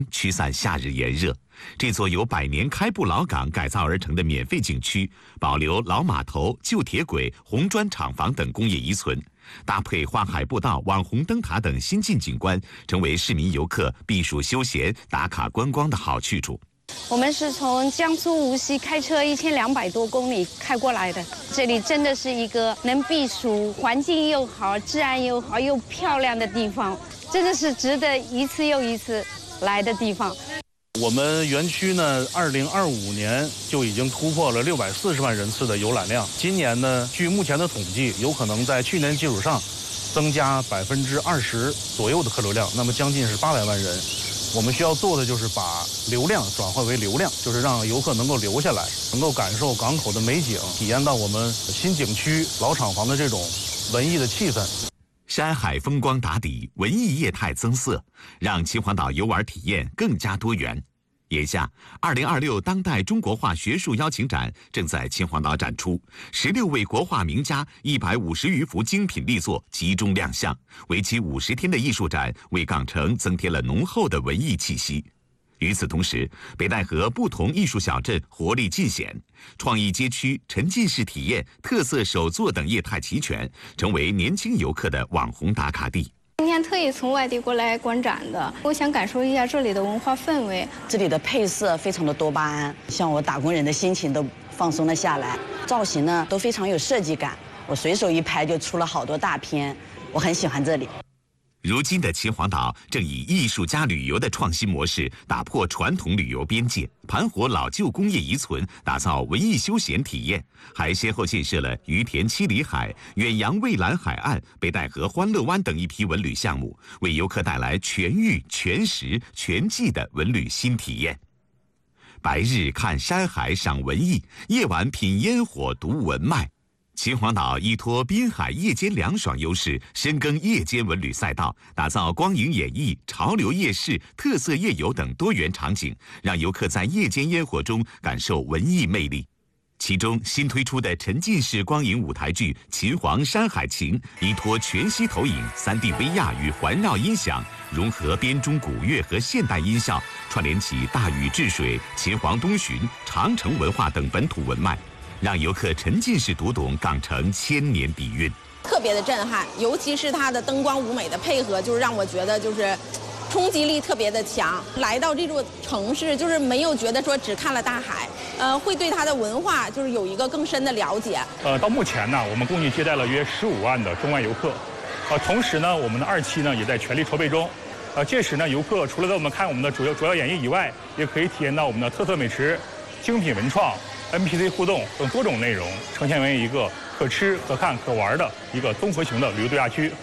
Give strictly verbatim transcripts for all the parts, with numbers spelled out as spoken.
驱散夏日炎热。这座由百年开埠老港改造而成的免费景区，保留老码头、旧铁轨、红砖厂房等工业遗存，搭配花海步道、网红灯塔等新晋景观，成为市民游客避暑休闲、打卡观光的好去处。 我们是从江苏无锡开车一千两百多公里开过来的，这里真的是一个能避暑、环境又好、治安又好又漂亮的地方，真的是值得一次又一次来的地方。 我们园区呢，二零二五年就已经突破了六百四十万人次的游览量。今年呢，据目前的统计，有可能在去年基础上增加百分之二十左右的客流量，那么将近是八百万人。我们需要做的就是把流量转换为流量，就是让游客能够留下来，能够感受港口的美景，体验到我们新景区老厂房的这种文艺的气氛。 山海风光打底，文艺业态增色，让秦皇岛游玩体验更加多元。眼下，二零二六当代中国画学术邀请展正在秦皇岛展出，十六位国画名家、一百五十余幅精品力作集中亮相。为期五十天的艺术展，为港城增添了浓厚的文艺气息。与此同时，北戴河不同艺术小镇活力尽显，创意街区、沉浸式体验、特色手作等业态齐全，成为年轻游客的网红打卡地。 今天特意从外地过来观展的，我想感受一下这里的文化氛围。 这里的配色非常的多巴胺，像我打工人的心情都放松了下来。造型呢都非常有设计感，我随手一拍就出了好多大片，我很喜欢这里。 如今的秦皇岛正以艺术加旅游的创新模式，打破传统旅游边界，盘活老旧工业遗存，打造文艺休闲体验，还先后建设了于田七里海、远洋蔚蓝海岸、北戴河欢乐湾等一批文旅项目，为游客带来全域、全时、全季的文旅新体验。白日看山海赏文艺，夜晚品烟火读文脉。秦皇岛依托滨海夜间凉爽优势，深耕夜间文旅赛道，打造光影演艺、潮流夜市、特色夜游等多元场景，让游客在夜间烟火中感受文艺魅力。其中新推出的沉浸式光影舞台剧《秦皇山海情》，依托全息投影、三 D 威亚与环绕音响，融合编钟古乐和现代音效，串联起大禹治水、秦皇东巡、长城文化等本土文脉，让游客沉浸式读懂港城千年底蕴， 特别的震撼。尤其是它的灯光舞美的配合，就是让我觉得就是冲击力特别的强。来到这座城市，就是没有觉得说只看了大海，呃，会对它的文化就是有一个更深的了解。 呃，到目前呢，我们共计接待了约十五万的中外游客，呃，同时呢，我们的二期呢也在全力筹备中。呃，届时呢，游客除了在我们看我们的主要主要演绎以外，也可以体验到我们的特色美食、精品文创、N P C 互动等多种内容，呈现为一个可吃、可看、可玩的一个综合型的旅游度假区。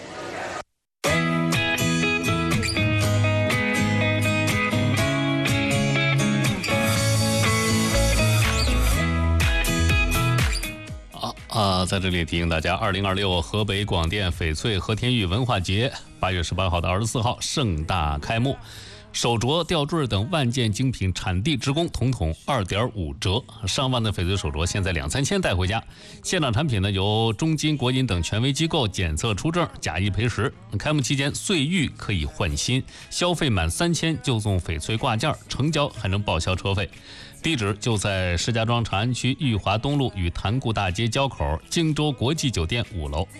好啊，在这里提醒大家，二零二六河北广电翡翠和田玉文化节八月十八号到二十四号盛大开幕。手镯、吊坠等万件精品产地直供，统统二点五折。上万的翡翠手镯现在两三千带回家。现场产品呢由中金、国银等权威机构检测出证，假一赔十。开幕期间岁玉可以换新，消费满三千就送翡翠挂件，成交还能报销车费。地址就在石家庄长安区裕华东路与潭固大街交口，荆州国际酒店五楼。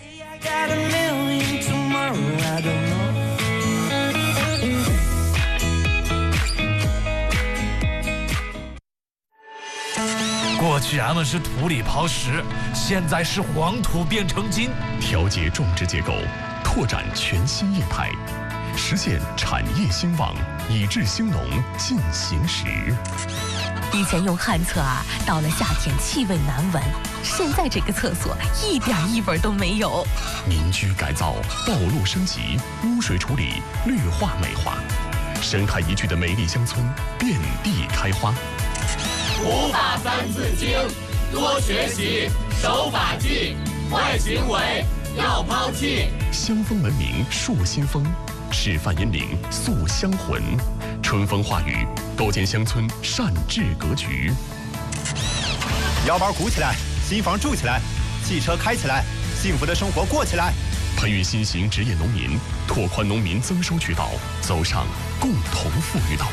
过去俺们是土里刨食，现在是黄土变成金。 调节种植结构，拓展全新业态，实现产业兴旺，以治兴农进行时。 以前用旱厕啊，到了夏天气味难闻，现在这个厕所一点异味都没有。 民居改造，道路升级，污水处理，绿化美化，生态宜居的美丽乡村遍地开花。 普法三字经，多学习，守法纪，坏行为要抛弃。 乡风文明树新风，示范引领塑乡魂，春风化雨，构建乡村善治格局。 腰包鼓起来，新房住起来，汽车开起来，幸福的生活过起来。 培育新型职业农民，拓宽农民增收渠道，走上共同富裕道。